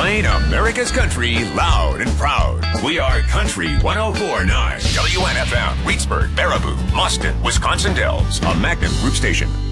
Playing America's country loud and proud. We are Country 104.9 WNFM, Reedsburg, Baraboo, Austin, Wisconsin Dells, a Magnum Group station.